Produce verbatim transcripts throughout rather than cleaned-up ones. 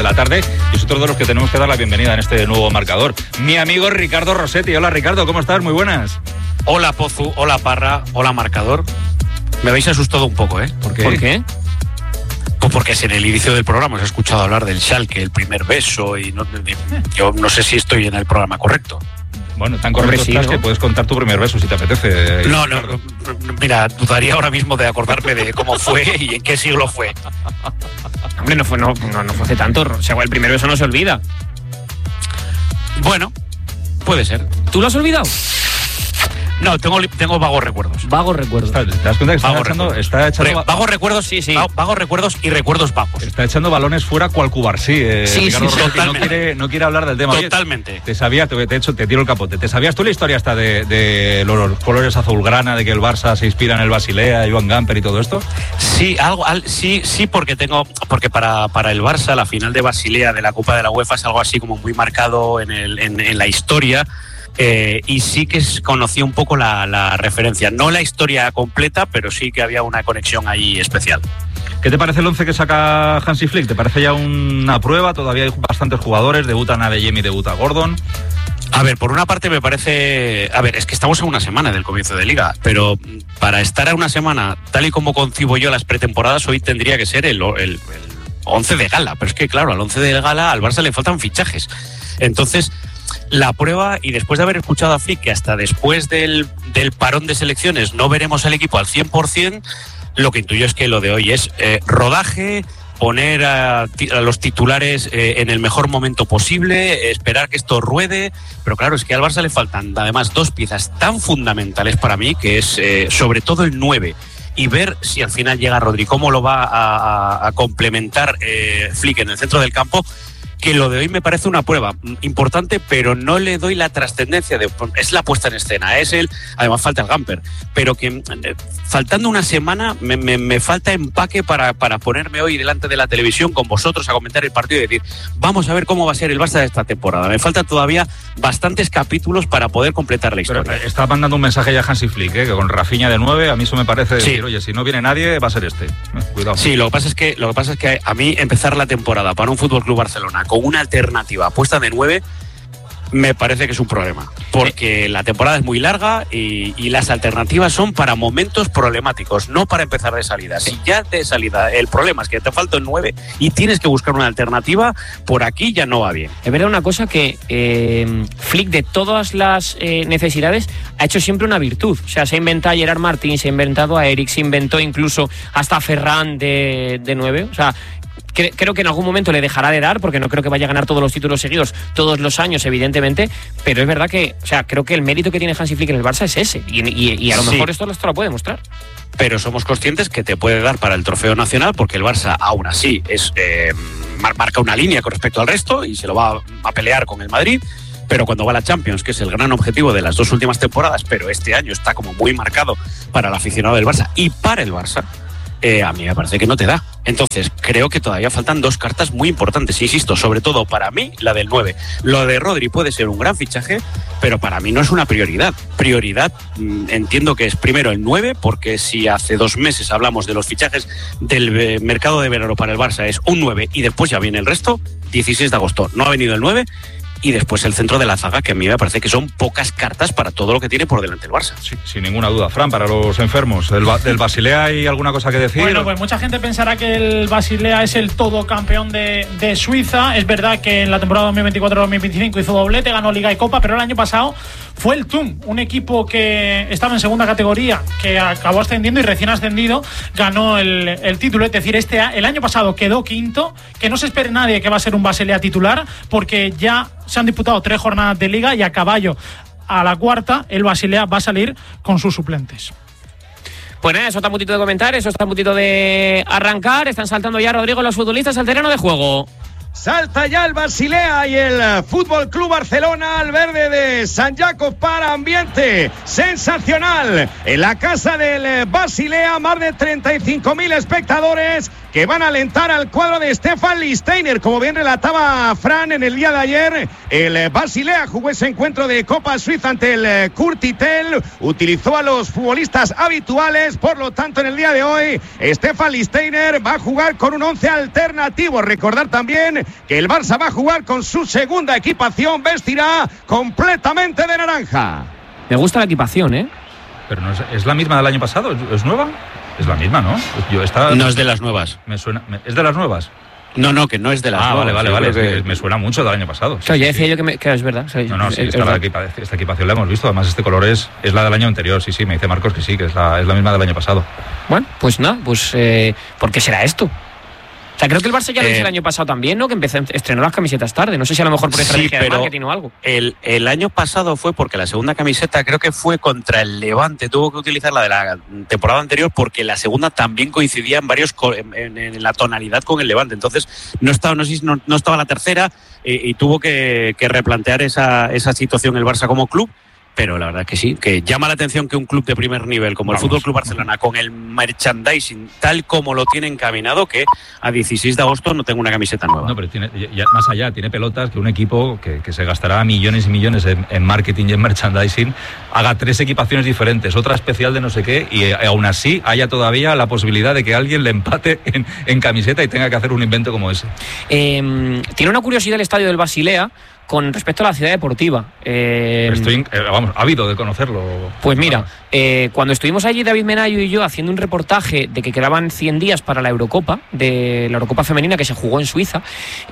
la tarde y es otro de los que tenemos que dar la bienvenida en este nuevo marcador. Mi amigo Ricardo Rossetti. Hola Ricardo, ¿cómo estás? Muy buenas. Hola Pozu, hola Parra, hola marcador. Me habéis asustado un poco, ¿eh? ¿Por qué? ¿Por qué? Pues porque en el inicio del programa os he escuchado hablar del Schalke, el primer beso, y no, yo no sé si estoy en el programa correcto. Bueno, tan correcto sí, estás, ¿no? que puedes contar tu primer beso si te apetece. No, no, no, mira, dudaría ahora mismo de acordarme de cómo fue y en qué siglo fue. Hombre, no fue, no, no, no fue hace tanto. O sea, el primer beso no se olvida. Bueno, puede ser. ¿Tú lo has olvidado? No, tengo, tengo vagos recuerdos. Vagos recuerdos. ¿Te das cuenta que está Vagos echando, recuerdos. está echando Re, vagos recuerdos, sí, sí. Vagos recuerdos y recuerdos vagos. Está echando balones fuera cual Cubarsí. Eh, sí, Ricardo sí, Rossetti no totalmente. quiere, no quiere hablar del tema. Totalmente. Oye, te sabía, te, te, hecho, te tiro el capote. ¿Te sabías tú la historia esta de, de los colores azulgrana, de que el Barça se inspira en el Basilea, Joan Gamper y todo esto? Sí, algo, al, sí, sí, porque tengo, porque para, para el Barça la final de Basilea de la Copa de la UEFA es algo así como muy marcado en, el, en, en la historia. Eh, y sí que conocí un poco la, la referencia, no la historia completa, pero sí que había una conexión ahí especial. ¿Qué te parece el once que saca Hansi Flick? ¿Te parece ya una prueba? Todavía hay bastantes jugadores, debutan Adeyemi, debuta Gordon. A ver, por una parte me parece... A ver, es que estamos a una semana del comienzo de Liga, pero para estar a una semana, tal y como concibo yo las pretemporadas, hoy tendría que ser el, el, el once de gala. Pero es que, claro, al once de gala al Barça le faltan fichajes. Entonces... La prueba, y después de haber escuchado a Flick que hasta después del, del parón de selecciones no veremos al equipo al cien por ciento, lo que intuyo es que lo de hoy es eh, rodaje, poner a, a los titulares eh, en el mejor momento posible, esperar que esto ruede, pero claro, es que al Barça le faltan además dos piezas tan fundamentales para mí, que es eh, sobre todo el nueve, y ver si al final llega Rodri, cómo lo va a, a, a complementar eh, Flick en el centro del campo, que lo de hoy me parece una prueba importante, pero no le doy la trascendencia de... Es la puesta en escena, es el... Además falta el Gamper, pero que eh, faltando una semana me, me, me falta empaque para, para ponerme hoy delante de la televisión con vosotros a comentar el partido y decir, vamos a ver cómo va a ser el Barça de esta temporada. Me faltan todavía bastantes capítulos para poder completar la historia. Pero está mandando un mensaje ya Hansi Flick, ¿eh? Que con Rafinha de nueve, a mí eso me parece decir, sí. Oye, si no viene nadie, va a ser este. Eh, cuidado. Sí, lo que pasa es que, lo que pasa es que a mí empezar la temporada para un F C Barcelona con una alternativa puesta de nueve me parece que es un problema, porque la temporada es muy larga y, y las alternativas son para momentos problemáticos, no para empezar de salida. Si ya de salida el problema es que te falta un nueve y tienes que buscar una alternativa, por aquí ya no va bien. Es verdad una cosa, que eh, Flick de todas las eh, necesidades ha hecho siempre una virtud. O sea, se ha inventado a Gerard Martín, se ha inventado a Eric, se inventó incluso hasta a Ferran de, de nueve. O sea, creo que en algún momento le dejará de dar, porque no creo que vaya a ganar todos los títulos seguidos todos los años, evidentemente, pero es verdad que, o sea, creo que el mérito que tiene Hansi Flick en el Barça es ese, y, y, y a lo mejor sí. esto, esto lo puede mostrar. Pero somos conscientes que te puede dar para el trofeo nacional, porque el Barça aún así es eh, marca una línea con respecto al resto y se lo va a pelear con el Madrid. Pero cuando va a la Champions, que es el gran objetivo de las dos últimas temporadas, pero este año está como muy marcado para el aficionado del Barça y para el Barça, Eh, a mí me parece que no te da. Entonces creo que todavía faltan dos cartas muy importantes, insisto, sobre todo para mí la del nueve. Lo de Rodri puede ser un gran fichaje, pero para mí no es una prioridad. Prioridad mmm, entiendo que es primero el nueve, porque si hace dos meses hablamos de los fichajes del eh, mercado de verano para el Barça es un nueve y después ya viene el resto. Dieciséis de agosto no ha venido el nueve. Y después el centro de la zaga, que a mí me parece que son pocas cartas para todo lo que tiene por delante el Barça. Sí, sin ninguna duda. Fran, para los enfermos, ¿del, del Basilea hay alguna cosa que decir? Bueno, pues mucha gente pensará que el Basilea es el todo campeón de, de Suiza. Es verdad que en la temporada dos mil veinticuatro dos mil veinticinco hizo doblete, ganó Liga y Copa, pero el año pasado fue el T U M, un equipo que estaba en segunda categoría, que acabó ascendiendo y recién ascendido ganó el, el título. Es decir, este el año pasado quedó quinto, que no se espere nadie que va a ser un Basilea titular, porque ya se han disputado tres jornadas de Liga y a caballo a la cuarta el Basilea va a salir con sus suplentes. Pues nada, eso está a puntito de comentar, eso está a puntito de arrancar. Están saltando ya, Rodrigo, los futbolistas al terreno de juego. Salta ya el Basilea y el F C Barcelona al verde de San Jacob para ambiente sensacional en la casa del Basilea, más de treinta y cinco mil espectadores que van a alentar al cuadro de Stefan Lichtsteiner. Como bien relataba Fran en el día de ayer, el Basilea jugó ese encuentro de Copa Suiza ante el Kurtitel, utilizó a los futbolistas habituales, por lo tanto en el día de hoy Stefan Lichtsteiner va a jugar con un once alternativo. Recordar también que el Barça va a jugar con su segunda equipación, vestirá completamente de naranja. Me gusta la equipación, ¿eh? Pero no es, ¿es la misma del año pasado? ¿Es nueva? Es la misma, ¿no? Yo esta, no es de las nuevas. Me suena, me, ¿Es de las nuevas? No, no, que no es de las ah, nuevas. vale, vale, vale. Que... Me suena mucho del año pasado. Claro, sí, ya sí, decía sí. yo que, me, que es verdad. O sea, no, no, sí, es, esta, es la equipa, esta equipación la hemos visto. Además, este color es, es la del año anterior. Sí, sí, me dice Marcos que sí, que es la, es la misma del año pasado. Bueno, pues nada, pues eh, ¿por qué será esto? O sea, creo que el Barça ya lo hizo eh, el año pasado también, ¿no? Que empezó, estrenó las camisetas tarde. No sé si a lo mejor por estrategia sí, de pero marketing o algo. El, el año pasado fue porque la segunda camiseta creo que fue contra el Levante. Tuvo que utilizar la de la temporada anterior porque la segunda también coincidía en varios en, en, en la tonalidad con el Levante. Entonces no estaba, no, no, no estaba la tercera eh, y tuvo que, que replantear esa, esa situación el Barça como club. Pero la verdad que sí, que llama la atención que un club de primer nivel como Vamos. el Fútbol Club Barcelona, con el merchandising tal como lo tiene encaminado, que a dieciséis de agosto no tenga una camiseta nueva. No, pero tiene, ya, más allá, tiene pelotas que un equipo que, que se gastará millones y millones en, en marketing y en merchandising haga tres equipaciones diferentes, otra especial de no sé qué, y aún así haya todavía la posibilidad de que alguien le empate en, en camiseta y tenga que hacer un invento como ese. Eh, tiene una curiosidad el estadio del Basilea con respecto a la ciudad deportiva. Eh, Estoy, eh, vamos, ávido de conocerlo. Pues mira, eh, cuando estuvimos allí, David Menayo y yo, haciendo un reportaje de que quedaban cien días para la Eurocopa, de la Eurocopa femenina que se jugó en Suiza,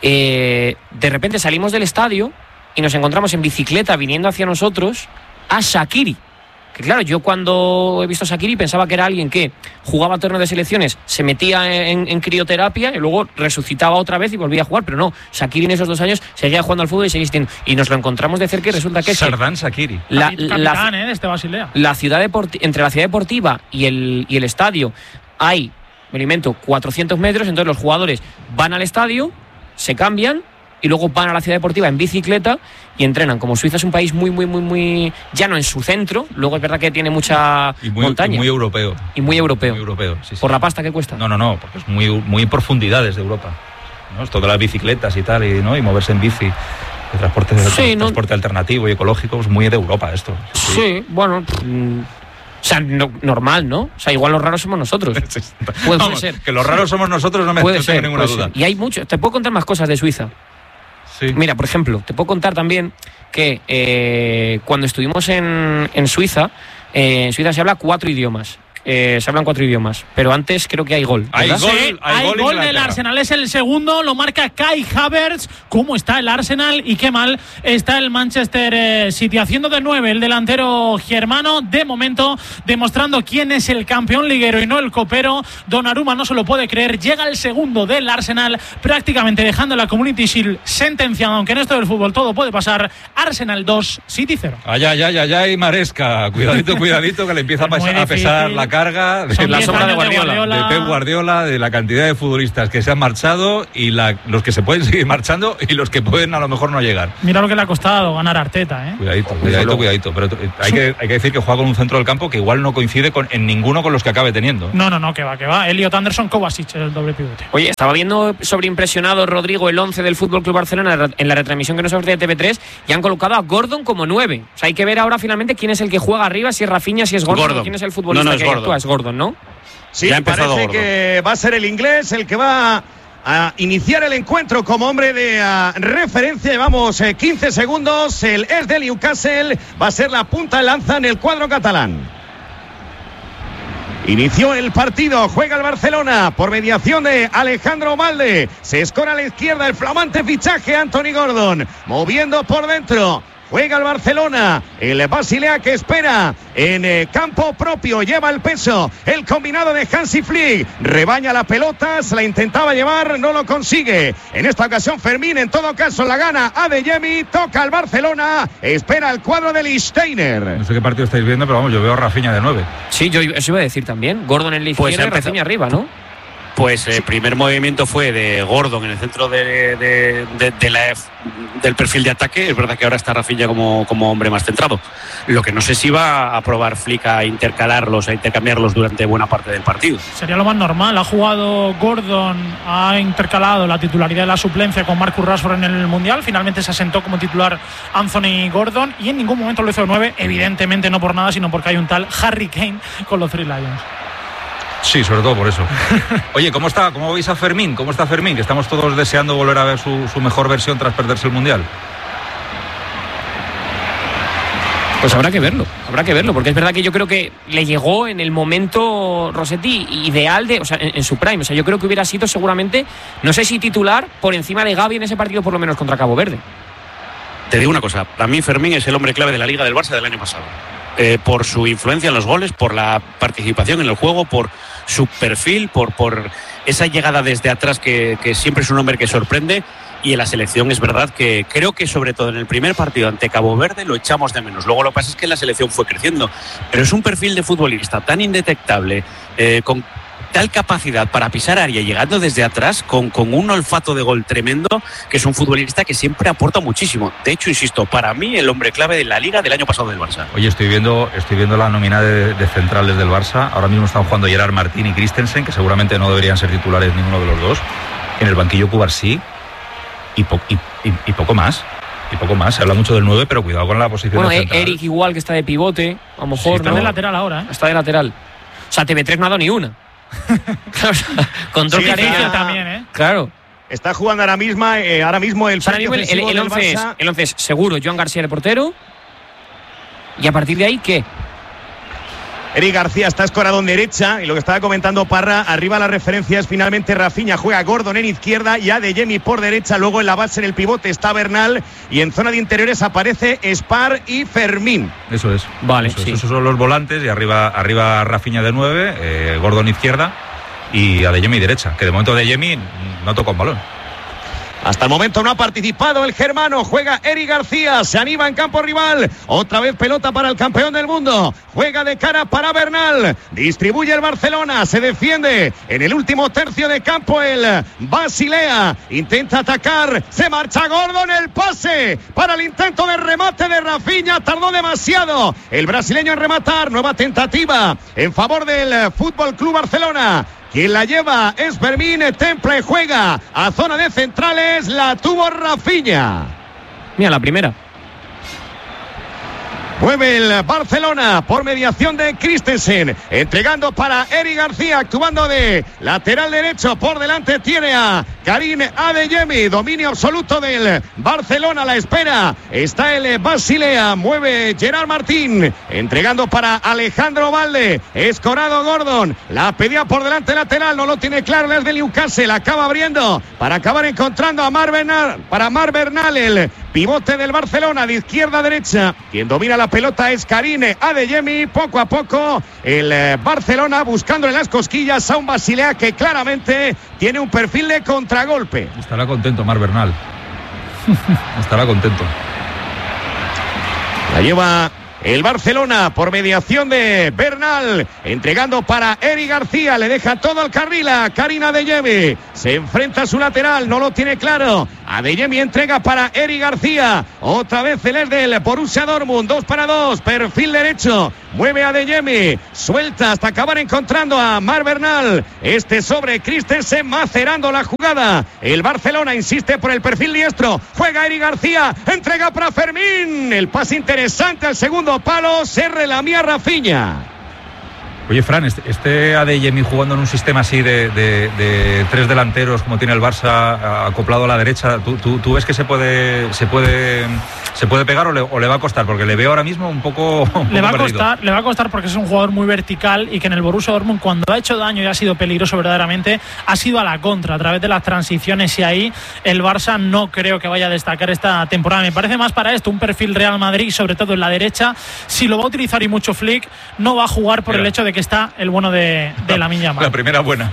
eh, de repente salimos del estadio y nos encontramos en bicicleta viniendo hacia nosotros a Shaqiri. Que claro, yo cuando he visto a Shaqiri pensaba que era alguien que jugaba torneos de selecciones, se metía en, en crioterapia y luego resucitaba otra vez y volvía a jugar, pero no, Shaqiri en esos dos años seguía jugando al fútbol y seguía existiendo. Y nos lo encontramos de cerca y resulta que es Sardán Shaqiri. La, Capitán, la, ¿eh? de este Basilea. La ciudad deporti- entre la ciudad deportiva y el, y el estadio hay, me lo invento, cuatrocientos metros, entonces los jugadores van al estadio, se cambian y luego van a la ciudad deportiva en bicicleta y entrenan. Como Suiza es un país muy, muy, muy, muy llano en su centro, luego es verdad que tiene mucha y muy, montaña. Y muy europeo. Y muy europeo. Muy europeo, sí, sí. ¿Por la pasta que cuesta? No, no, no, porque es muy, muy profundidades de Europa, ¿no? Es todas las bicicletas y tal, y, ¿no? y moverse en bici. El transporte, el sí, transporte no, alternativo y ecológico es muy de Europa esto. Sí, sí bueno... Mm, o sea, no, normal, ¿no? O sea, igual los raros somos nosotros. Puede, Vamos, ser. Que los raros somos nosotros no me puede no ser, tengo ninguna duda. Ser. Y hay mucho. Te puedo contar más cosas de Suiza. Sí. Mira, por ejemplo, te puedo contar también que eh, cuando estuvimos en, en Suiza, eh, en Suiza se habla cuatro idiomas. Eh, se hablan cuatro idiomas, pero antes creo que hay gol. Hay ¿verdad? gol, Sí, hay hay gol, gol del Arsenal, es el segundo, lo marca Kai Havertz. ¿Cómo está el Arsenal y qué mal está el Manchester eh, City? Haciendo de nueve el delantero germano, de momento demostrando quién es el campeón liguero y no el copero. Donnarumma no se lo puede creer, llega el segundo del Arsenal, prácticamente dejando la Community Shield sentenciada, aunque en esto del fútbol todo puede pasar. Arsenal dos, City cero. Ay, ay, ay, ay, ay, Maresca, cuidadito, cuidadito, que le empieza a, pasar, a pesar la carga de la sombra de Guardiola, de Guardiola, de Pep Guardiola, de la cantidad de futbolistas que se han marchado y la, los que se pueden seguir marchando y los que pueden a lo mejor no llegar. Mira lo que le ha costado ganar a Arteta, ¿eh? Cuidadito, cuidadito, cuidadito. Pero hay que, hay que decir que juega con un centro del campo que igual no coincide con, en ninguno con los que acabe teniendo. No, no, no, que va, que va. Elliot Anderson, Kovacic, el doble pivote. Oye, estaba viendo sobreimpresionado, Rodrigo, el once del Fútbol Club Barcelona en la retransmisión que nos ofrece T V tres y han colocado a Gordon como nueve. O sea, hay que ver ahora finalmente quién es el que juega arriba, si es Rafinha, si es Gordon, Gordon. quién es el futbolista no, no, es que Gordon. actúa. Es Gordon, ¿no? Sí, Ya ha empezado parece Gordon. que va a ser el inglés el que va a iniciar el encuentro como hombre de uh, referencia. Llevamos eh, quince segundos. El ex del Newcastle va a ser la punta de lanza en el cuadro catalán. Inició el partido, juega el Barcelona por mediación de Alejandro Valde. Se escora a la izquierda el flamante fichaje Anthony Gordon, moviendo por dentro. Juega el Barcelona, el Basilea que espera en eh, campo propio, lleva el peso, el combinado de Hansi Flick, rebaña la pelota, se la intentaba llevar, no lo consigue. En esta ocasión Fermín, en todo caso la gana Adeyemi, toca al Barcelona, espera el cuadro de Lichtsteiner. No sé qué partido estáis viendo, pero vamos, yo veo a Rafinha de nueve. Sí, yo eso iba a decir también. Gordon en la izquierda Pues y ha empezado- Rafinha arriba, ¿no? Pues el primer movimiento fue de Gordon en el centro de, de, de, de la, del perfil de ataque. Es verdad que ahora está Rafinha como, como hombre más centrado. Lo que no sé si va a probar Flick a intercalarlos, a intercambiarlos durante buena parte del partido. Sería lo más normal. Ha jugado Gordon, ha intercalado la titularidad de la suplencia con Marcus Rashford en el Mundial. Finalmente se asentó como titular Anthony Gordon y en ningún momento lo hizo de nueve. Evidentemente no por nada, sino porque hay un tal Harry Kane con los Three Lions. Sí, sobre todo por eso. Oye, ¿cómo está? ¿Cómo veis a Fermín? ¿Cómo está Fermín? Que estamos todos deseando volver a ver su, su mejor versión tras perderse el Mundial. Pues habrá que verlo, habrá que verlo, porque es verdad que yo creo que le llegó en el momento Rossetti ideal de, o sea, en, en su prime. O sea, yo creo que hubiera sido seguramente, no sé si titular, por encima de Gavi en ese partido, por lo menos contra Cabo Verde. Te digo una cosa, para mí Fermín es el hombre clave de la Liga del Barça del año pasado. Eh, por su influencia en los goles, por la participación en el juego, por su perfil, por, por esa llegada desde atrás que, que siempre es un hombre que sorprende. Y en la selección es verdad que creo que sobre todo en el primer partido ante Cabo Verde lo echamos de menos. Luego lo que pasa es que la selección fue creciendo, pero es un perfil de futbolista tan indetectable, eh, con tal capacidad para pisar área llegando desde atrás, con, con un olfato de gol tremendo, que es un futbolista que siempre aporta muchísimo. De hecho, insisto, para mí el hombre clave de la Liga del año pasado del Barça. Oye, estoy viendo, estoy viendo la nómina de, de centrales del Barça. Ahora mismo están jugando Gerard Martín y Christensen, que seguramente no deberían ser titulares ninguno de los dos. En el banquillo Cubarsí y, po y, y, y poco más. Y poco más. Se habla mucho del nueve, pero cuidado con la posición. Bueno, de central. Eric igual, que está de pivote, a lo mejor. Sí, está ¿no? de lateral ahora, ¿eh? Está de lateral. O sea, T V tres no ha dado ni una. Claro, control Sí, Careca también, ¿eh? Claro. Está jugando ahora mismo, eh, ahora mismo el, O sea, ahora mismo el, el, el, once es, el once es seguro Joan García el portero. Y a partir de ahí, ¿qué? Eric García está escorado en derecha y lo que estaba comentando Parra, arriba las referencias, finalmente Rafinha juega Gordon en izquierda y Adeyemi por derecha, luego en la base en el pivote está Bernal y en zona de interiores aparece Spar y Fermín. Eso es. Vale, Eso, sí. Esos son los volantes y arriba, arriba Rafinha de nueve, eh, Gordon izquierda y Adeyemi derecha, que de momento Adeyemi no toca un balón. Hasta el momento no ha participado el germano, juega Eric García, se anima en campo rival, otra vez pelota para el campeón del mundo, juega de cara para Bernal, distribuye el Barcelona, se defiende en el último tercio de campo el Basilea, intenta atacar, se marcha Gordon, el pase para el intento de remate de Rafinha, tardó demasiado el brasileño en rematar, nueva tentativa en favor del F C Club Barcelona. Quien la lleva es Fermín, Temple juega a zona de centrales, la tuvo Rafinha. Mira, la primera. Mueve el Barcelona por mediación de Christensen, entregando para Eric García, actuando de lateral derecho. Por delante tiene a Karim Adeyemi, dominio absoluto del Barcelona, la espera. Está el Basilea, mueve Gerard Martín, entregando para Alejandro Valde, escorado Gordon, la pedía por delante lateral, no lo tiene claro, es de Newcastle, acaba abriendo para acabar encontrando a Mar Bernal, para Mar Bernal, el pivote del Barcelona, de izquierda a derecha. Quien domina la pelota es Karim Adeyemi. Poco a poco el eh, Barcelona buscando en las cosquillas a un Basilea que claramente tiene un perfil de contragolpe. Estará contento Mar Bernal. Estará contento. La lleva el Barcelona por mediación de Bernal, entregando para Eric García, le deja todo al carril a Karim Adeyemi, se enfrenta a su lateral, no lo tiene claro. Adeyemi entrega para Eric García, otra vez el es del Borussia Dortmund, dos para dos, perfil derecho, mueve Adeyemi, suelta hasta acabar encontrando a Mar Bernal, este sobre Christensen, macerando la jugada. El Barcelona insiste por el perfil diestro, juega Eric García, entrega para Fermín, el pase interesante al segundo palo, se relamía Rafinha. Oye, Fran, este, este Adeyemi jugando en un sistema así de, de, de tres delanteros como tiene el Barça acoplado a la derecha, ¿tú, tú, tú ves que se puede se puede se puede pegar o le, o le va a costar? Porque le veo ahora mismo un poco, un poco le va a perdido. costar, le va a costar porque es un jugador muy vertical y que en el Borussia Dortmund, cuando ha hecho daño y ha sido peligroso verdaderamente, ha sido a la contra a través de las transiciones, y ahí el Barça no creo que vaya a destacar esta temporada. Me parece más para esto un perfil Real Madrid, sobre todo en la derecha. Si lo va a utilizar y mucho Flick, no va a jugar por Mira. el hecho de que está el bueno de, de Lamine Yamal. La primera buena.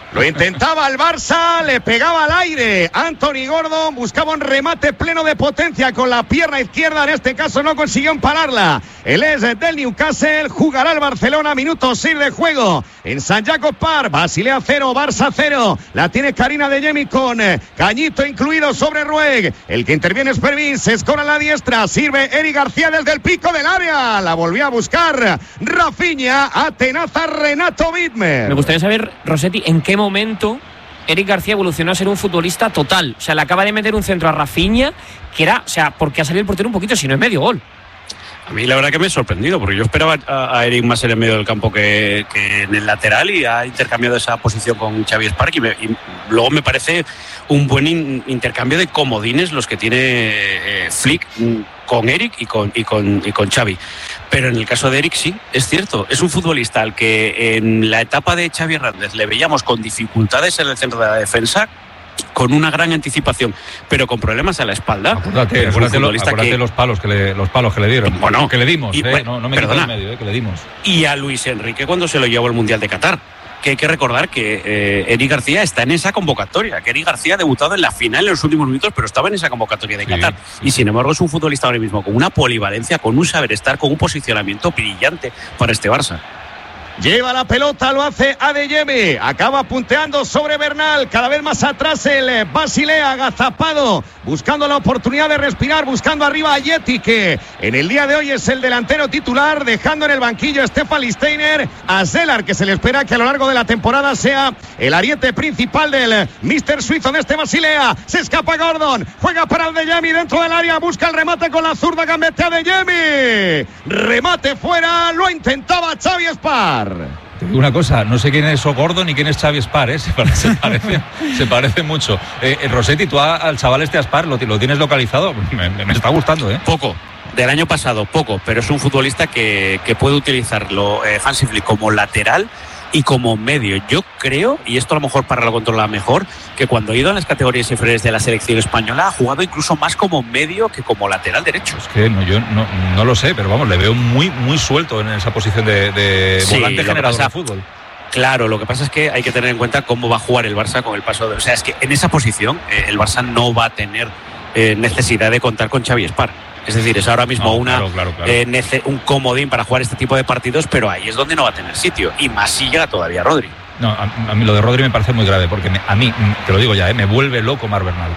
Lo intentaba el Barça, le pegaba al aire. Anthony Gordon buscaba un remate pleno de potencia con la pierna izquierda. En este caso no consiguió empararla. El es del Newcastle. Jugará el Barcelona. Minuto seis de juego en San Jacob Park. Basilea cero, Barça cero. La tiene Karina de Jemi con cañito incluido sobre Rueg. El que interviene es Pervis. Se escora a la diestra. Sirve Eric García desde el pico del área. La volvió a buscar Rafinha. Atenaza Renato Widmer. Me gustaría saber, Rossetti, en qué momento Eric García evolucionó a ser un futbolista total. O sea, le acaba de meter un centro a Rafinha, que era, o sea, porque ha salido el portero un poquito, si no es medio gol. A mí la verdad que me he sorprendido, porque yo esperaba a, a Eric más en el medio del campo que, que en el lateral, y ha intercambiado esa posición con Xavi Spark, y, me, y luego me parece un buen in, intercambio de comodines los que tiene eh, Flick con Eric y con, y, con, y con Xavi. Pero en el caso de Eric sí, es cierto, es un futbolista al que en la etapa de Xavi Hernández le veíamos con dificultades en el centro de la defensa, con una gran anticipación, pero con problemas a la espalda. Acuérdate, acuérdate, lo, acuérdate que, los palos que le, los palos que le dieron, bueno, que le dimos, y, eh, bueno, no, no me perdona, quito el medio, eh, que le dimos. Y a Luis Enrique cuando se lo llevó al Mundial de Qatar, que hay que recordar que eh, Eric García está en esa convocatoria, que Eric García ha debutado en la final en los últimos minutos, pero estaba en esa convocatoria de sí, Qatar. Sí. Y sin embargo es un futbolista ahora mismo con una polivalencia, con un saber estar, con un posicionamiento brillante para este Barça. Lleva la pelota, lo hace Adeyemi. Acaba punteando sobre Bernal. Cada vez más atrás el Basilea, agazapado, buscando la oportunidad de respirar, buscando arriba a Yeti, que en el día de hoy es el delantero titular, dejando en el banquillo a Stefan Listeiner, a Zeller, que se le espera que a lo largo de la temporada sea el ariete principal del míster suizo de este Basilea. Se escapa Gordon, juega para Adeyemi dentro del área, busca el remate con la zurda, gambetea Adeyemi. Remate fuera, lo intentaba Xavi Spark. Te digo una cosa, no sé quién es Gordon ni quién es Xavi Spark, ¿eh? se, parece, se, parece, se parece mucho. Eh, Rossetti, tú a, al chaval este Spark lo, lo tienes localizado, me, me está gustando, ¿eh? Poco, del año pasado, poco, pero es un futbolista que, que puede utilizarlo eh, Hansi Flick como lateral y como medio. Yo creo, y esto a lo mejor para lo controla mejor, que cuando ha ido a las categorías inferiores de la selección española ha jugado incluso más como medio que como lateral derecho. Es que no, yo no, no lo sé, pero vamos, le veo muy muy suelto en esa posición de, de sí, volante generador pasa, de fútbol. Claro, lo que pasa es que hay que tener en cuenta cómo va a jugar el Barça con el paso de... O sea, es que en esa posición eh, el Barça no va a tener eh, necesidad de contar con Xavi Spark. Es decir, es ahora mismo no, una, claro, claro, claro. Eh, nece, un comodín para jugar este tipo de partidos, pero ahí es donde no va a tener sitio. Y más si llega todavía Rodri. No, a, a mí lo de Rodri me parece muy grave, porque me, a mí, te lo digo ya, eh, me vuelve loco Marc Bernal.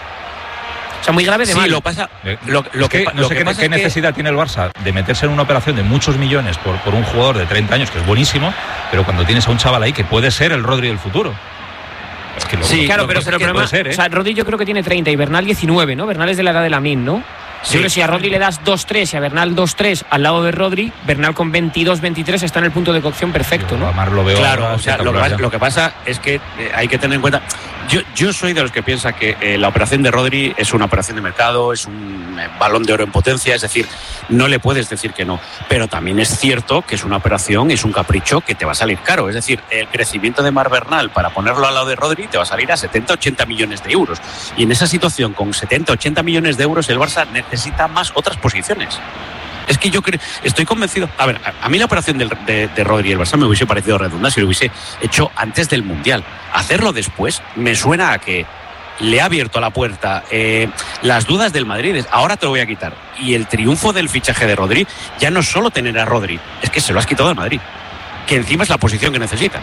O sea, muy grave de sí, mal. Lo pasa, lo, lo que, que, no lo sé que qué, pasa qué es necesidad que... tiene el Barça de meterse en una operación de muchos millones por, por un jugador de treinta años, que es buenísimo, pero cuando tienes a un chaval ahí que puede ser el Rodri del futuro. Es que lo, sí, lo, claro, lo, pero, pero el problema, ser, ¿eh? O sea, Rodri yo creo que tiene treinta y Bernal diecinueve, ¿no? Bernal es de la edad de Lamine, ¿no? Sí. Yo creo que si a Rodri le das dos tres y a Bernal dos tres al lado de Rodri, Bernal con veintidós veintitrés está en el punto de cocción perfecto, ¿no? Amar lo veo claro, o sea, lo, que, lo que pasa es que eh, hay que tener en cuenta. Yo, yo soy de los que piensa que eh, la operación de Rodri es una operación de mercado, es un eh, balón de oro en potencia, es decir, no le puedes decir que no. Pero también es cierto que es una operación, es un capricho que te va a salir caro. Es decir, el crecimiento de Marc Bernal para ponerlo al lado de Rodri te va a salir a setenta ochenta millones de euros. Y en esa situación, con setenta ochenta millones de euros, el Barça necesita más otras posiciones. Es que yo creo, estoy convencido. A ver, a, a mí la operación de, de, de Rodri y el Barça me hubiese parecido redonda si lo hubiese hecho antes del Mundial. Hacerlo después me suena a que le ha abierto la puerta eh, las dudas del Madrid. Ahora te lo voy a quitar. Y el triunfo del fichaje de Rodri ya no es solo tener a Rodri, es que se lo has quitado al Madrid, que encima es la posición que necesita.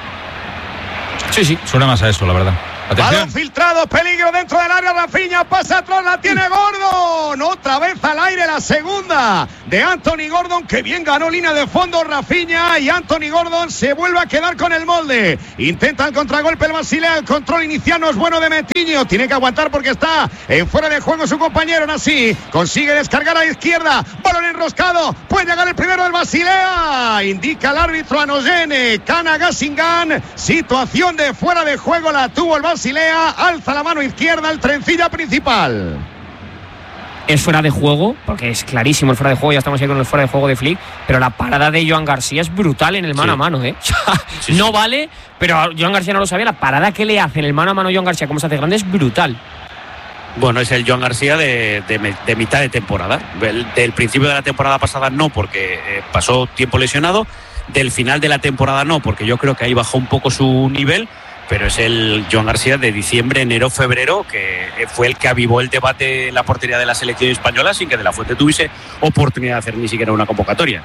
Sí, sí, suena más a eso, la verdad. Atención. Balón filtrado, peligro dentro del área, Rafinha pasa atrás, la tiene Gordon, otra vez al aire la segunda de Anthony Gordon, que bien ganó línea de fondo Rafinha, y Anthony Gordon se vuelve a quedar con el molde, intenta el contragolpe el Basilea, el control inicial no es bueno de Metiño, tiene que aguantar porque está en fuera de juego su compañero, aún así consigue descargar a la izquierda, balón enroscado, puede llegar el primero del Basilea, indica el árbitro Anogene, Kana Gassingan, situación de fuera de juego, la tuvo el Basilea. Basilea, alza la mano izquierda al trencilla principal. Es fuera de juego, porque es clarísimo el fuera de juego, ya estamos ahí con el fuera de juego de Flick, pero la parada de Joan García es brutal en el mano sí. a mano, ¿eh? O sea, sí, no sí. vale, pero Joan García no lo sabía, la parada que le hace en el mano a mano Joan García, como se hace grande, es brutal. Bueno, es el Joan García de, de, de mitad de temporada. Del, del principio de la temporada pasada no, porque eh, pasó tiempo lesionado. Del final de la temporada no, porque yo creo que ahí bajó un poco su nivel. pero es el Joan García de diciembre, enero, febrero, que fue el que avivó el debate en la portería de la selección española sin que De la Fuente tuviese oportunidad de hacer ni siquiera una convocatoria.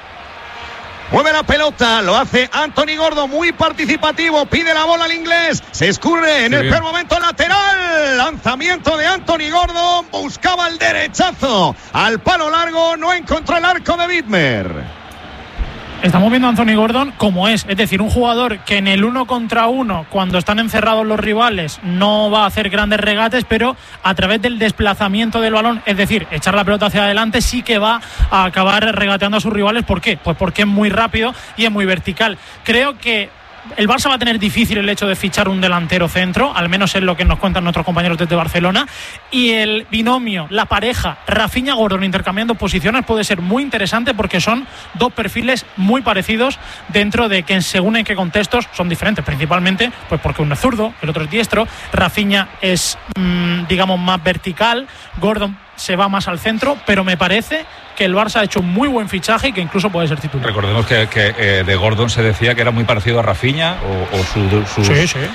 Mueve la pelota, lo hace Anthony Gordon, muy participativo, pide la bola al inglés, se escurre en sí, el peor momento lateral, lanzamiento de Anthony Gordon, buscaba el derechazo al palo largo, no encontró el arco de Widmer. Estamos viendo a Anthony Gordon como es, es decir, un jugador que en el uno contra uno, cuando están encerrados los rivales, no va a hacer grandes regates, pero a través del desplazamiento del balón, es decir, echar la pelota hacia adelante, sí que va a acabar regateando a sus rivales. ¿Por qué? Pues porque es muy rápido y es muy vertical. Creo que el Barça va a tener difícil el hecho de fichar un delantero centro, al menos es lo que nos cuentan nuestros compañeros desde Barcelona, y el binomio, la pareja Rafinha-Gordon intercambiando posiciones puede ser muy interesante porque son dos perfiles muy parecidos dentro de que según en qué contextos son diferentes, principalmente pues porque uno es zurdo, el otro es diestro. Rafinha es mmm, digamos más vertical, Gordon se va más al centro, pero me parece que el Barça ha hecho un muy buen fichaje y que incluso puede ser titular. Recordemos que, que eh, de Gordon se decía que era muy parecido a Rafinha o, o su, su, sí, sí.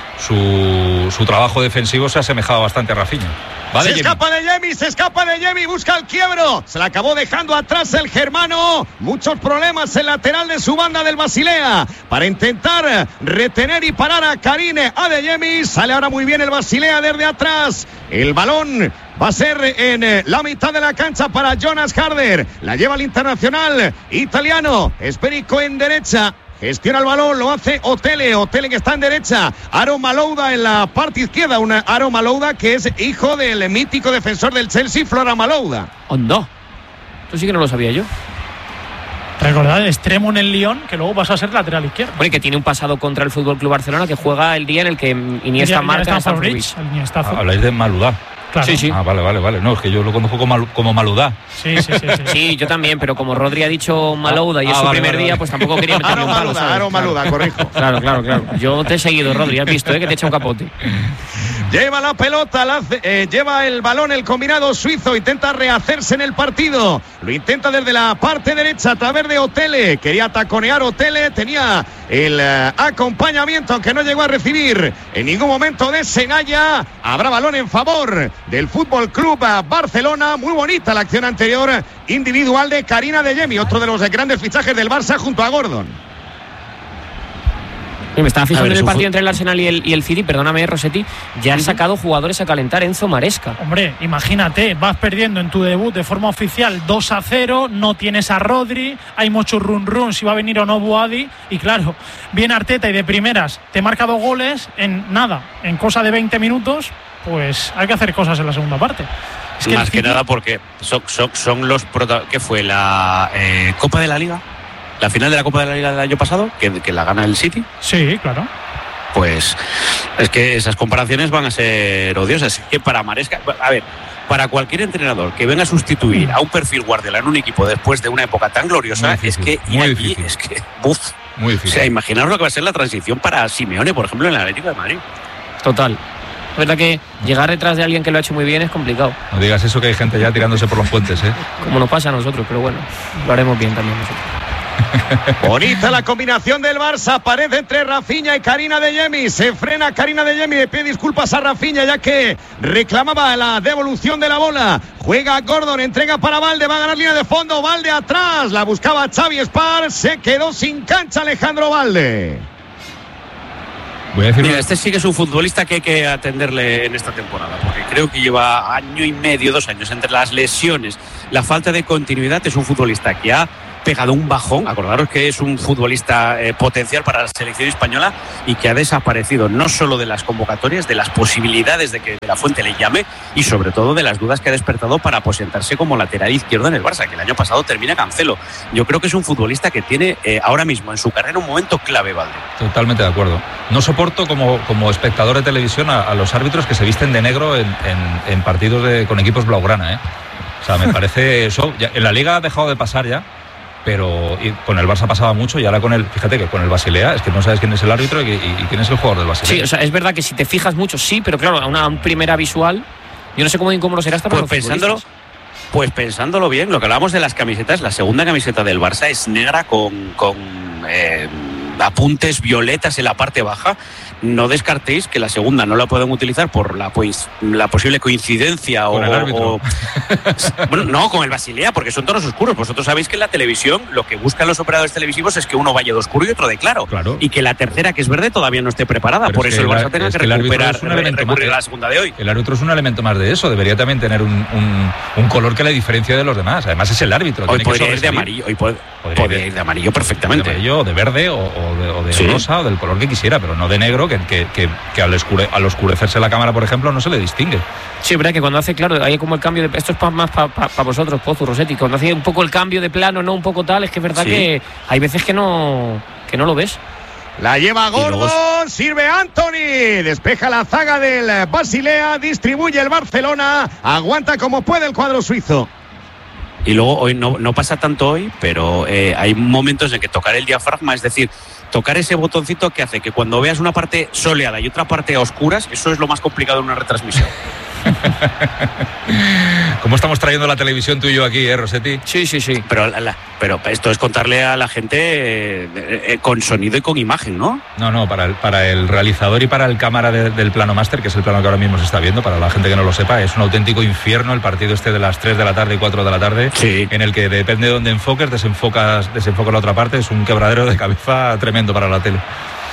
Su, su trabajo defensivo se asemejaba bastante a Rafinha. Vale, se Yemi. escapa de Yemi, se escapa de Yemi, busca el quiebro, se la acabó dejando atrás el germano, muchos problemas en lateral de su banda del Basilea para intentar retener y parar a Karine Adeyemi, sale ahora muy bien el Basilea desde atrás, el balón va a ser en la mitad de la cancha para Jonas Harder, la lleva el internacional italiano, Esperico en derecha. Gestiona el balón, lo hace Otele, Otele que está en derecha, Aaron Malouda en la parte izquierda, una Aaron Malouda que es hijo del mítico defensor del Chelsea, Flora Malouda. Oh, no, eso sí que no lo sabía yo. Recordad, extremo en el Lyon, que luego vas a ser lateral izquierdo. Bueno, que tiene un pasado contra el F C Barcelona, que juega el día en el que Iniesta marca a Stanford Bridge. Habláis de Malouda. Claro. Sí, sí. Ah, vale, vale, vale. No, es que yo lo conozco como, como Malouda. Sí, sí, sí, sí. Sí, yo también, pero como Rodri ha dicho Malouda y ah, es su vale, primer vale, día, vale. pues tampoco quería meterme un palo, ¿sabes? Aaron Malouda, claro. corrijo. Claro, claro, claro. Yo te he seguido, Rodri, has visto, ¿eh? Que te echa un capote. Lleva la pelota, la, eh, lleva el balón el combinado suizo, intenta rehacerse en el partido, lo intenta desde la parte derecha a través de Otele, quería taconear Otele, tenía el eh, acompañamiento aunque no llegó a recibir en ningún momento de Senaya. Habrá balón en favor del Fútbol Club Barcelona, muy bonita la acción anterior individual de Karine Adeyemi, otro de los grandes fichajes del Barça junto a Gordon. Me estaba fijando ver, en el partido fu- entre el Arsenal y el, y el City, perdóname, Rossetti, ya han sacado jugadores a calentar. Enzo Maresca. Hombre, imagínate, vas perdiendo en tu debut de forma oficial dos a cero, no tienes a Rodri, hay mucho run run si va a venir o no Boadi, y claro, viene Arteta y de primeras te marca dos goles en nada, en cosa de veinte minutos, pues hay que hacer cosas en la segunda parte. Es que Más que City... nada porque son, son, son los protagonistas. ¿Qué fue? ¿La eh, Copa de la Liga? ¿La final de la Copa de la Liga del año pasado? Que, que la gana el City. Sí, claro. Pues es que esas comparaciones van a ser odiosas. Es que para Maresca, a ver, para cualquier entrenador que venga a sustituir a un perfil Guardiola en un equipo después de una época tan gloriosa, es que ir allí, es que, uf, muy difícil. O sea, imaginaos lo que va a ser la transición para Simeone, por ejemplo, en el Atlético de Madrid. Total. Es verdad que llegar detrás de alguien que lo ha hecho muy bien es complicado. No digas eso, que hay gente ya tirándose por los puentes, ¿eh? Como nos pasa a nosotros, pero bueno, lo haremos bien también nosotros. Bonita la combinación del Barça, pared entre Rafinha y Karine Adeyemi, se frena Karine Adeyemi, le pide disculpas a Rafinha ya que reclamaba la devolución de la bola, juega Gordon, entrega para Valde, va a ganar línea de fondo, Valde atrás, la buscaba Xavi Spar, se quedó sin cancha Alejandro Valde. Voy a decir Mira, una... este sí que es un futbolista que hay que atenderle en esta temporada, porque creo que lleva año y medio, dos años, entre las lesiones, la falta de continuidad, es un futbolista que ha pegado un bajón. Acordaros que es un futbolista eh, potencial para la selección española y que ha desaparecido no solo de las convocatorias, de las posibilidades de que De la Fuente le llame y sobre todo de las dudas que ha despertado para aposentarse como lateral izquierdo en el Barça, que el año pasado termina Cancelo. Yo creo que es un futbolista que tiene eh, ahora mismo en su carrera un momento clave, Valde. Totalmente de acuerdo. No soporto como, como espectador de televisión a, a los árbitros que se visten de negro en, en, en partidos de, con equipos blaugrana, ¿eh? O sea, me parece eso. Ya, en la Liga ha dejado de pasar ya, pero y con el Barça pasaba mucho y ahora con el, fíjate que con el Basilea es que no sabes quién es el árbitro y, y, y quién es el jugador del Basilea. Sí, o sea, es verdad que si te fijas mucho, sí, pero claro, a una primera visual, yo no sé cómo incómodo será hasta para Pues los pensándolo, futbolistas. pues pensándolo bien, lo que hablábamos de las camisetas, la segunda camiseta del Barça es negra con, con eh, apuntes violetas en la parte baja. no descartéis que la segunda no la pueden utilizar por la, pues, la posible coincidencia con o, el árbitro. o bueno, no, con el Basilea, porque son tonos oscuros. Vosotros sabéis que en la televisión lo que buscan los operadores televisivos es que uno vaya de oscuro y otro de claro, claro. y que la tercera, que es verde, todavía no esté preparada. Pero por es eso que el Barça la, tenga que, que recuperar, es un elemento recurrir más, a la segunda de hoy. El árbitro es un elemento más de eso. Debería también tener un, un, un color que le diferencie de los demás. Además es el árbitro. Hoy tiene podría que ir de amarillo, hoy puede, podría, podría ir de amarillo perfectamente. De amarillo, o de verde, o, o de, o de sí. rosa, o del color que quisiera, pero no de negro, que, que, que, que al, oscure, al oscurecerse la cámara, por ejemplo, no se le distingue. Sí, verdad que cuando hace, claro, hay como el cambio de... Esto es pa, más para pa, pa vosotros, Pozu, Rossetti. Cuando hace un poco el cambio de plano, no un poco tal, es que es verdad sí. que hay veces que no, que no lo ves. La lleva Gordon, luego... sirve Anthony, despeja la zaga del Basilea, distribuye el Barcelona, aguanta como puede el cuadro suizo. Y luego hoy no, no pasa tanto hoy, pero eh, hay momentos en que tocar el diafragma, es decir, tocar ese botoncito que hace que cuando veas una parte soleada y otra parte a oscuras, eso es lo más complicado en una retransmisión. ¿Cómo estamos trayendo la televisión tú y yo aquí, eh, Rossetti? Sí, sí, sí. Pero, la, pero esto es contarle a la gente eh, eh, con sonido y con imagen, ¿no? No, no, para el, para el realizador y para el cámara de, del plano máster, que es el plano que ahora mismo se está viendo, para la gente que no lo sepa, es un auténtico infierno el partido este de las tres de la tarde y cuatro de la tarde, sí. en el que depende de dónde enfoques, desenfocas, desenfocas la otra parte, es un quebradero de cabeza tremendo para la tele.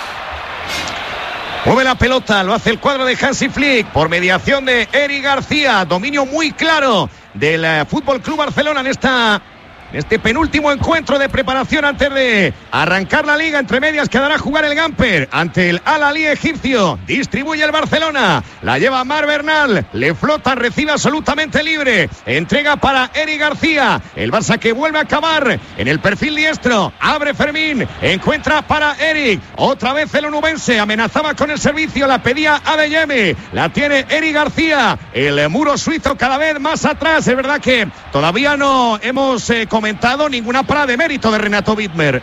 Mueve la pelota, lo hace el cuadro de Hansi Flick por mediación de Eric García. Dominio muy claro del uh, Fútbol Club Barcelona en esta en este penúltimo encuentro de preparación antes de arrancar la liga. Entre medias quedará a jugar el Gamper ante el Al-Ahly egipcio. Distribuye el Barcelona, la lleva Mar Bernal, le flota, recibe absolutamente libre, entrega para Eric García. El Barça que vuelve a acabar en el perfil diestro, abre Fermín, encuentra para Eric, otra vez el onubense, amenazaba con el servicio, la pedía Adeyemi, la tiene Eric García, el muro suizo cada vez más atrás. Es verdad que todavía no hemos eh, comentado ninguna parada de mérito de Renato Wittmer.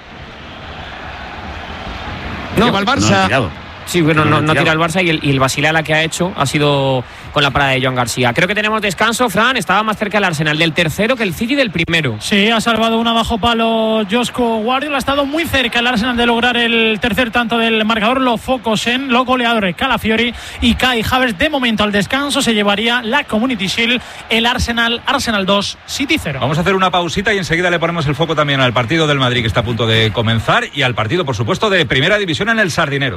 No, lleva el Barça. No Sí, bueno, no, no tira el Barça y el, y el Basilea la que ha hecho ha sido con la parada de Joan García. Creo que tenemos descanso, Fran, estaba más cerca el Arsenal del tercero que el City del primero. Sí, ha salvado una bajo palo Josko Guardiola, ha estado muy cerca el Arsenal de lograr el tercer tanto del marcador. Los focos en los goleadores Calafiori y Kai Havertz. De momento al descanso se llevaría la Community Shield, el Arsenal, Arsenal dos, City cero. Vamos a hacer una pausita y enseguida le ponemos el foco también al partido del Madrid que está a punto de comenzar y al partido, por supuesto, de Primera División en el Sardinero.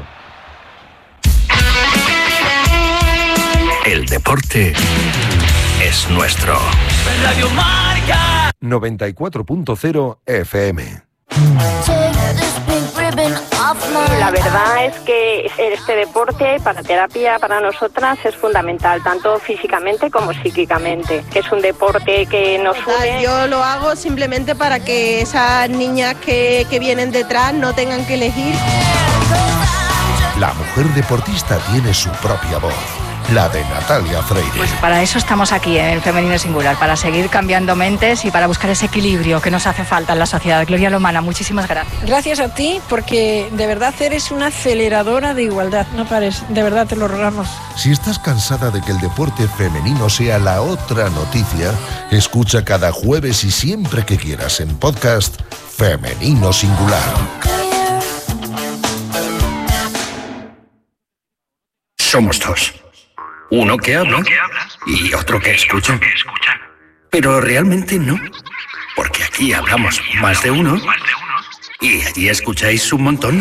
El deporte es nuestro. Radio Marca noventa y cuatro punto cero F M. La verdad es que este deporte para terapia para nosotras es fundamental, tanto físicamente como psíquicamente. Es un deporte que nos une. Yo lo hago simplemente para que esas niñas que, que vienen detrás no tengan que elegir. La mujer deportista tiene su propia voz. La de Natalia Freire. Pues para eso estamos aquí en el Femenino Singular, para seguir cambiando mentes y para buscar ese equilibrio que nos hace falta en la sociedad. Gloria Lomana, muchísimas gracias. Gracias a ti, porque de verdad eres una aceleradora de igualdad. No pares, de verdad te lo rogamos. Si estás cansada de que el deporte femenino sea la otra noticia, escucha cada jueves y siempre que quieras en podcast Femenino Singular. Somos dos. Uno que habla y otro que escucha. Pero realmente no, porque aquí hablamos más de uno y allí escucháis un montón.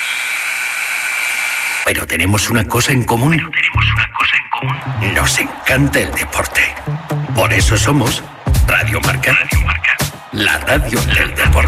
Pero tenemos una cosa en común. Nos encanta el deporte. Por eso somos Radio Marca, la radio del deporte.